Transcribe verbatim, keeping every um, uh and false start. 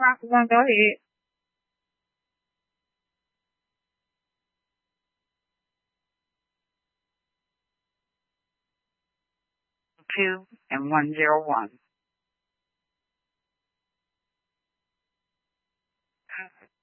One, go ahead. Two and one zero one.